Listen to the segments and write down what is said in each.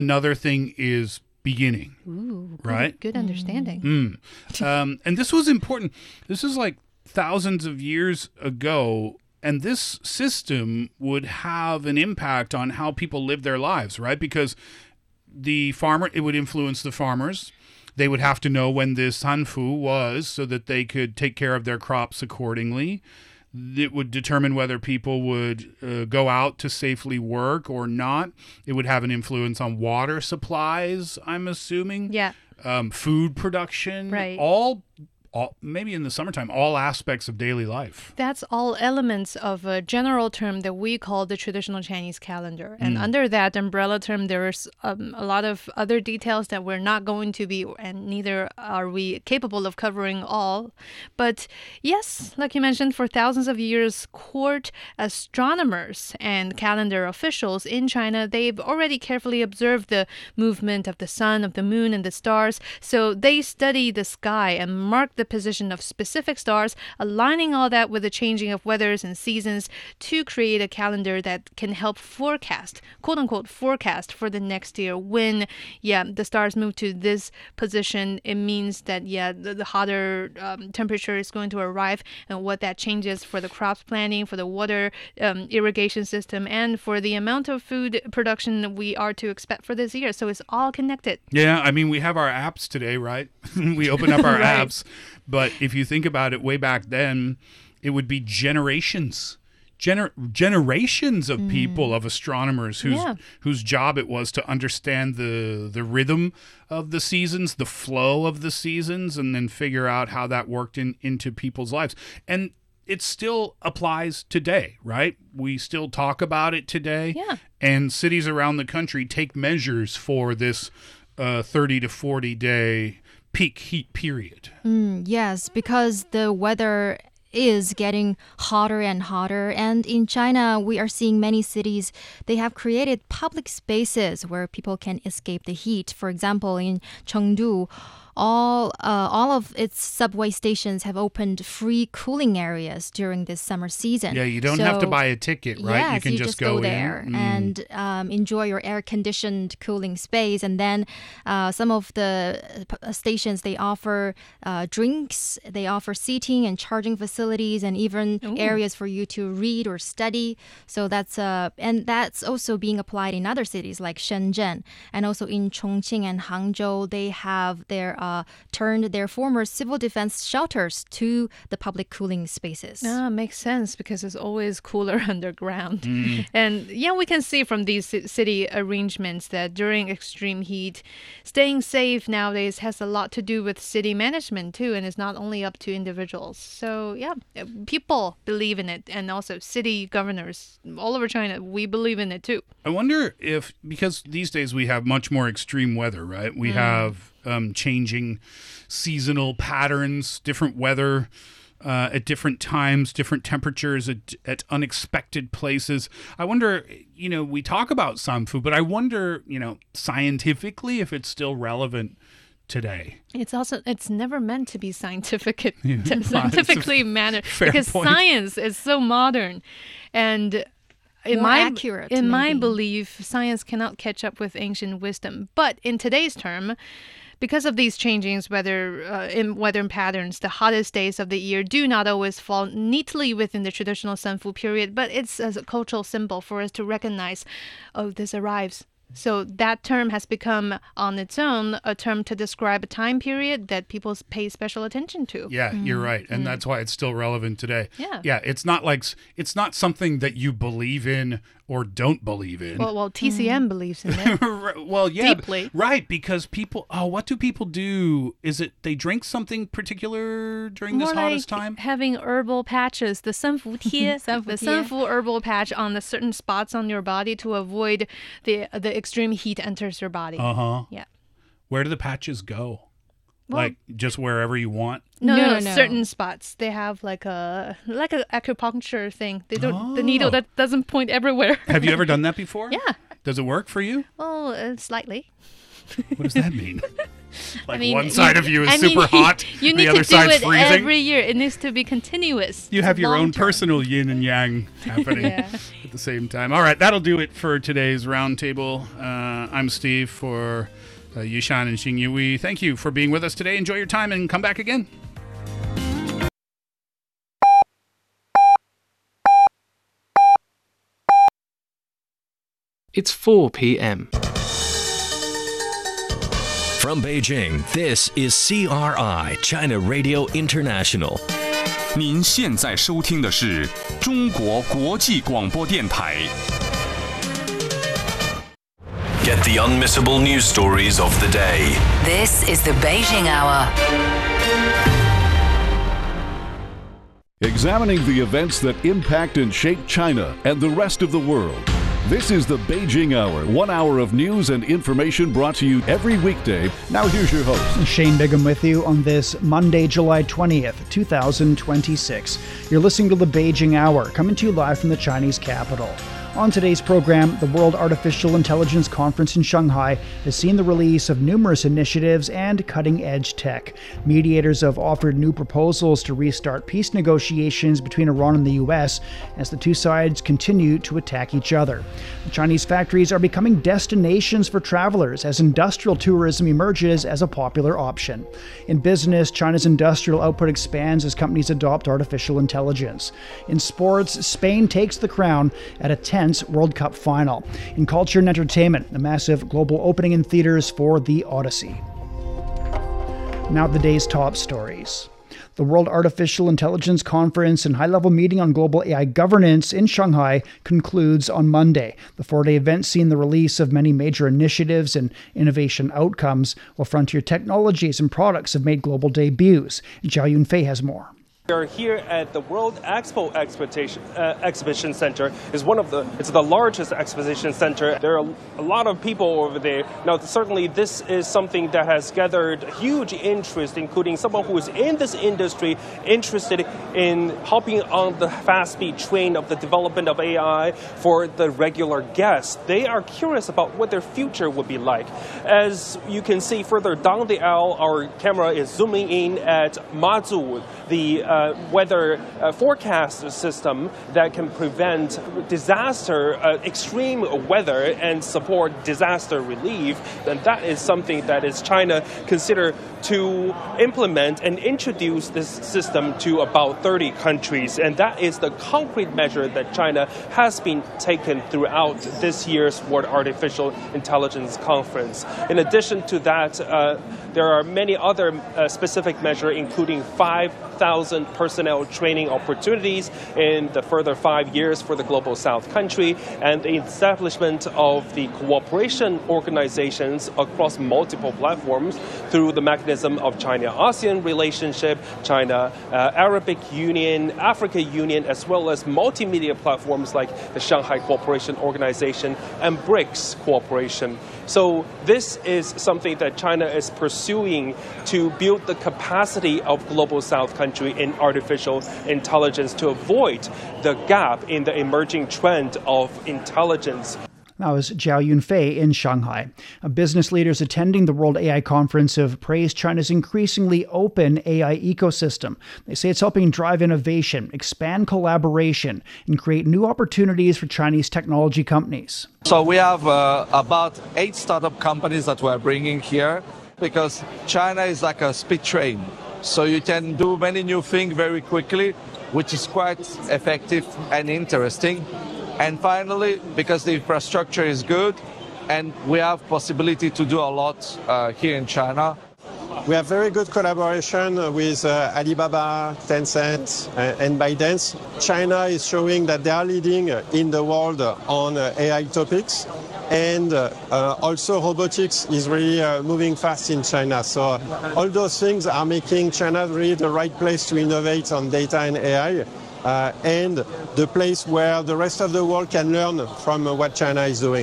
Another thing is beginning. Ooh, right? Good understanding. And this was important. This is like thousands of years ago. And this system would have an impact on how people live their lives, right? Because it would influence the farmers. They would have to know when the Sanfu was so that they could take care of their crops accordingly. It would determine whether people would go out to safely work or not. It would have an influence on water supplies, I'm assuming. Yeah. Food production. Right. All maybe in the summertime, all aspects of daily life. That's all elements of a general term that we call the traditional Chinese calendar. And under that umbrella term, there's a lot of other details that we're not going to be, and neither are we capable of covering all. But yes, like you mentioned, for thousands of years, court astronomers and calendar officials in China, they've already carefully observed the movement of the sun, of the moon, and the stars. So they study the sky and mark the position of specific stars, aligning all that with the changing of weathers and seasons to create a calendar that can help forecast, quote unquote, forecast for the next year. When, the stars move to this position, it means that, the hotter temperature is going to arrive, and what that changes for the crops planting, for the water irrigation system, and for the amount of food production we are to expect for this year. So it's all connected. Yeah, I mean, we have our apps today, right? We open up our Right. apps. But if you think about it, way back then, it would be generations of people, of astronomers whose job it was to understand the rhythm of the seasons, the flow of the seasons, and then figure out how that worked into people's lives. And it still applies today, right? We still talk about it today. Yeah. And cities around the country take measures for this 30 to 40 day peak heat period. Yes, because the weather is getting hotter and hotter. And in China, we are seeing many cities, they have created public spaces where people can escape the heat. For example, in Chengdu, all of its subway stations have opened free cooling areas during this summer season. Yeah, you don't have to buy a ticket, right? Yes, you can just go in. there and enjoy your air-conditioned cooling space. And then some of the stations, they offer drinks, they offer seating and charging facilities, and even areas for you to read or study. So that's also being applied in other cities like Shenzhen, and also in Chongqing and Hangzhou. They have turned their former civil defense shelters to the public cooling spaces. Makes sense, because it's always cooler underground. And we can see from these city arrangements that during extreme heat, staying safe nowadays has a lot to do with city management too, and it's not only up to individuals. So people believe in it, and also city governors all over China, we believe in it too. I wonder if, because these days we have much more extreme weather, right? We have changing seasonal patterns, different weather at different times, different temperatures at unexpected places. I wonder, we talk about Sanfu, but I wonder, scientifically if it's still relevant today. It's never meant to be scientifically mannered, because point. Science is so modern, and in my belief, science cannot catch up with ancient wisdom. But in today's term, because of these changings, in weather patterns, the hottest days of the year do not always fall neatly within the traditional Sanfu period, but it's as a cultural symbol for us to recognize, this arrives. So that term has become, on its own, a term to describe a time period that people pay special attention to. Yeah, you're right. And that's why it's still relevant today. Yeah. Yeah, it's not something that you believe in or don't believe in. Well, TCM believes in it. Well, yeah. Deeply. Right, because people, what do people do? Is it they drink something particular during this hottest time? Having herbal patches, the Sanfu Tie, the Sanfu herbal patch on the certain spots on your body to avoid the extreme heat enters your body. Uh-huh. Yeah. Where do the patches go? Well, like just wherever you want? No. Certain spots. They have like a acupuncture thing. They don't the needle that doesn't point everywhere. Have you ever done that before? Yeah. Does it work for you? Well, slightly. What does that mean? Like one side of you is super hot, you need the other to do side's it freezing. every year. It needs to be continuous. You have your own long-term. personal yin and yang happening at the same time. All right, that'll do it for today's roundtable. I'm Steve for Yushan and Xingyu. We thank you for being with us today. Enjoy your time and come back again. It's 4 p.m. From Beijing, this is CRI, China Radio International. 您现在收听的是中国国际广播电台。 Get the unmissable news stories of the day. This is the Beijing Hour. Examining the events that impact and shape China and the rest of the world. This is the Beijing Hour, 1 hour of news and information brought to you every weekday. Now here's your host. Shane Bigham with you on this Monday, July 20th, 2026. You're listening to the Beijing Hour, coming to you live from the Chinese capital. On today's program, the World Artificial Intelligence Conference in Shanghai has seen the release of numerous initiatives and cutting-edge tech. Mediators have offered new proposals to restart peace negotiations between Iran and the U.S. as the two sides continue to attack each other. The Chinese factories are becoming destinations for travelers as industrial tourism emerges as a popular option. In business, China's industrial output expands as companies adopt artificial intelligence. In sports, Spain takes the crown at a tense World Cup final. In culture and entertainment, a massive global opening in theaters for The Odyssey. Now the day's top stories. The World Artificial Intelligence Conference and high-level meeting on global AI governance in Shanghai concludes on Monday. The four-day event seen the release of many major initiatives and innovation outcomes, while frontier technologies and products have made global debuts. Zhao Yunfei has more. We are here at the World Expo Exhibition Center. It's the largest exposition center. There are a lot of people over there. Now, certainly this is something that has gathered huge interest, including someone who is in this industry, interested in hopping on the fast-speed train of the development of AI for the regular guests. They are curious about what their future would be like. As you can see further down the aisle, our camera is zooming in at Mazu, the weather forecast system that can prevent disaster, extreme weather, and support disaster relief. And that is something that is China consider to implement and introduce this system to about 30 countries. And that is the concrete measure that China has been taken throughout this year's World Artificial Intelligence Conference. In addition to that, there are many other specific measures, including 5,000 personnel training opportunities in the further 5 years for the Global South country, and the establishment of the cooperation organizations across multiple platforms through the mechanism of China-ASEAN relationship, China-Arabic Union, Africa Union, as well as multimedia platforms like the Shanghai Cooperation Organization and BRICS cooperation. So this is something that China is pursuing to build the capacity of Global South country in artificial intelligence to avoid the gap in the emerging trend of intelligence. That was Zhao Yunfei in Shanghai. Business leaders attending the World AI Conference have praised China's increasingly open AI ecosystem. They say it's helping drive innovation, expand collaboration, and create new opportunities for Chinese technology companies. So we have about 8 startup companies that we're bringing here because China is like a speed train. So you can do many new things very quickly, which is quite effective and interesting. And finally, because the infrastructure is good and we have possibility to do a lot here in China. We have very good collaboration with Alibaba, Tencent, and ByteDance. China is showing that they are leading in the world on AI topics. And also robotics is really moving fast in China. So all those things are making China really the right place to innovate on data and AI. And the place where the rest of the world can learn from what China is doing.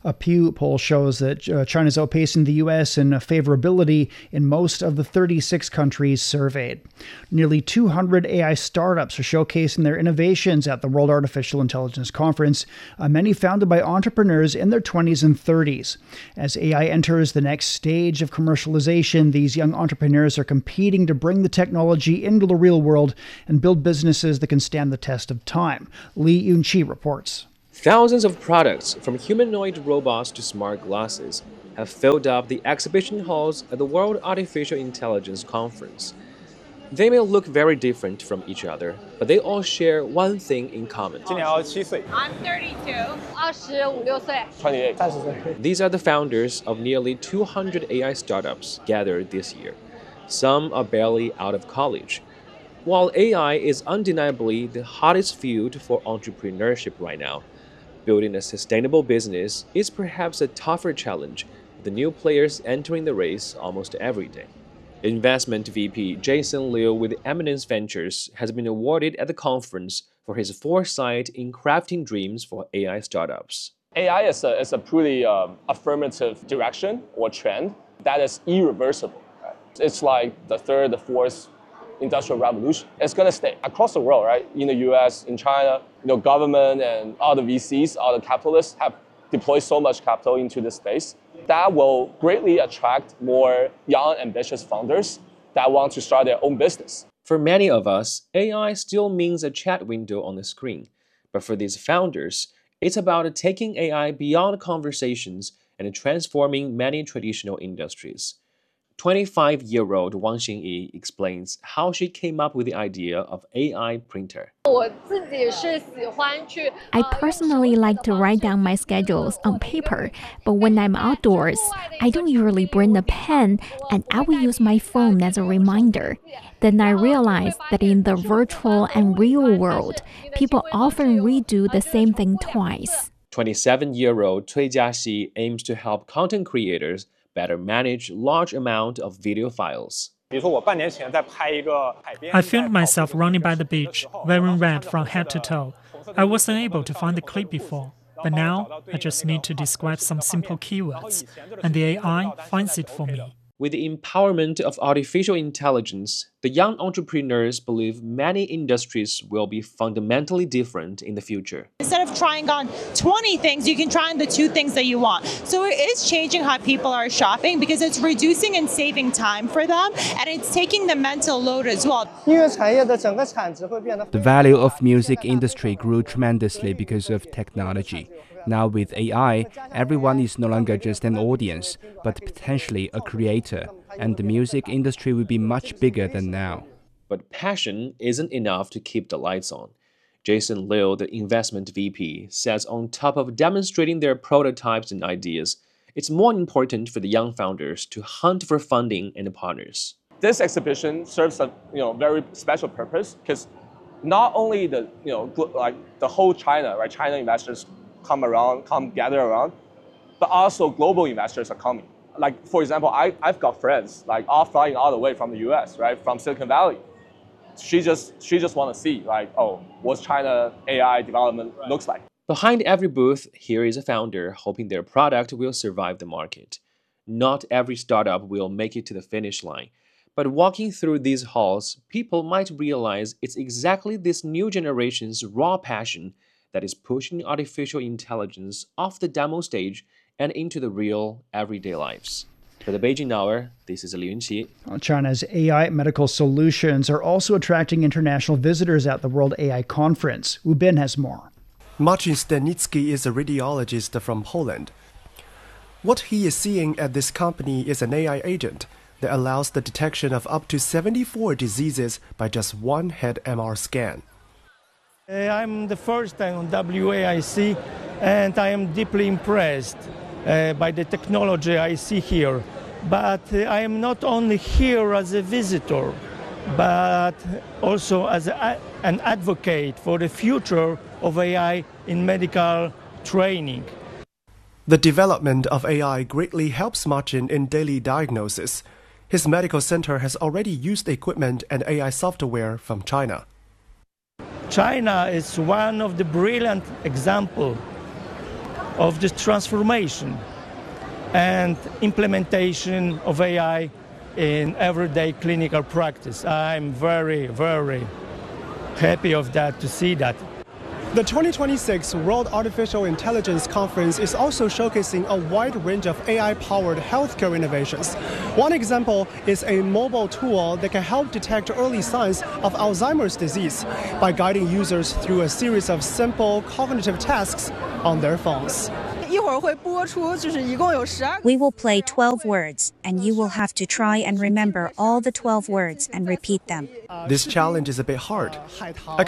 A Pew poll shows that China is outpacing the U.S. in favorability in most of the 36 countries surveyed. Nearly 200 AI startups are showcasing their innovations at the World Artificial Intelligence Conference, many founded by entrepreneurs in their 20s and 30s. As AI enters the next stage of commercialization, these young entrepreneurs are competing to bring the technology into the real world and build businesses that can stand the test of time. Li Yunqi reports. Thousands of products, from humanoid robots to smart glasses, have filled up the exhibition halls at the World Artificial Intelligence Conference. They may look very different from each other, but they all share one thing in common. I'm 32. 28. These are the founders of nearly 200 AI startups gathered this year. Some are barely out of college. While AI is undeniably the hottest field for entrepreneurship right now, building a sustainable business is perhaps a tougher challenge, with the new players entering the race almost every day. Investment VP Jason Liu with Eminence Ventures has been awarded at the conference for his foresight in crafting dreams for AI startups. AI is a pretty affirmative direction or trend that is irreversible. Right? It's like the third, the fourth industrial revolution. It's going to stay across the world, right? In the US, in China, government and all the VCs, all the capitalists have deployed so much capital into this space. That will greatly attract more young, ambitious founders that want to start their own business. For many of us, AI still means a chat window on the screen. But for these founders, it's about taking AI beyond conversations and transforming many traditional industries. 25-year-old Wang Xingyi explains how she came up with the idea of AI printer. I personally like to write down my schedules on paper, but when I'm outdoors, I don't usually bring a pen, and I will use my phone as a reminder. Then I realized that in the virtual and real world, people often redo the same thing twice. 27-year-old Cui Jiaxi aims to help content creators better manage large amount of video files. I filmed myself running by the beach, wearing red from head to toe. I wasn't able to find the clip before, but now I just need to describe some simple keywords, and the AI finds it for me. With the empowerment of artificial intelligence, the young entrepreneurs believe many industries will be fundamentally different in the future. Instead of trying on 20 things, you can try on the 2 things that you want. So it is changing how people are shopping because it's reducing and saving time for them, and it's taking the mental load as well. The value of music industry grew tremendously because of technology. Now with AI, everyone is no longer just an audience, but potentially a creator, and the music industry will be much bigger than now. But passion isn't enough to keep the lights on. Jason Liu, the investment VP, says on top of demonstrating their prototypes and ideas, it's more important for the young founders to hunt for funding and partners. This exhibition serves a very special purpose because not only the whole China, right? China investors come gather around, but also global investors are coming. Like, for example, I've got friends all flying all the way from the US, right, from Silicon Valley. She just want to see what China AI development looks like. Behind every booth, here is a founder hoping their product will survive the market. Not every startup will make it to the finish line, but walking through these halls, people might realize it's exactly this new generation's raw passion that is pushing artificial intelligence off the demo stage and into the real, everyday lives. For the Beijing Hour, this is Li Yunqi. China's AI medical solutions are also attracting international visitors at the World AI Conference. Wu Bin has more. Marcin Stanicki is a radiologist from Poland. What he is seeing at this company is an AI agent that allows the detection of up to 74 diseases by just one head MR scan. I'm the first time on WAIC, and I am deeply impressed by the technology I see here. But I am not only here as a visitor, but also as an advocate for the future of AI in medical training. The development of AI greatly helps Marcin in daily diagnosis. His medical center has already used equipment and AI software from China. China is one of the brilliant examples of this transformation and implementation of AI in everyday clinical practice. I'm very, very happy of that, to see that. The 2026 World Artificial Intelligence Conference is also showcasing a wide range of AI-powered healthcare innovations. One example is a mobile tool that can help detect early signs of Alzheimer's disease by guiding users through a series of simple cognitive tasks on their phones. We will play 12 words, and you will have to try and remember all the 12 words and repeat them. This challenge is a bit hard. A